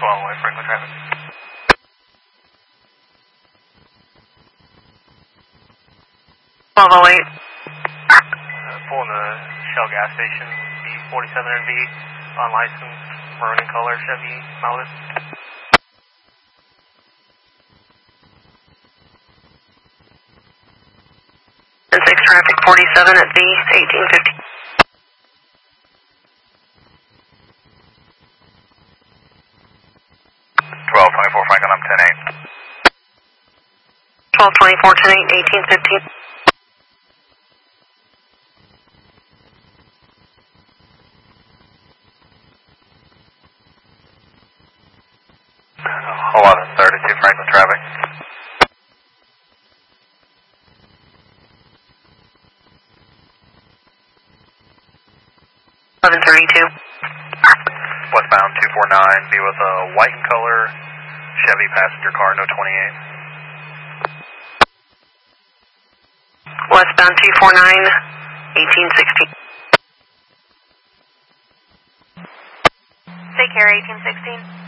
1208 Franklin traffic. Pulling the Shell gas station, B47NV, unlicensed, maroon in color, Chevy Malibu. 6 traffic 47 at B1850. Franklin, I'm 10-8. 1224, 10-8, 1815. Franklin traffic. 1132. Westbound 249, be with a white in color Chevy passenger car, no 28. Westbound 249, 1860. Take care, 1816.